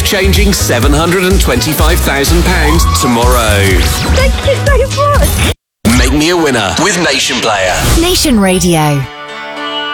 life-changing £725,000 tomorrow. Thank you so much. Make me a winner with Nation Player. Nation Radio.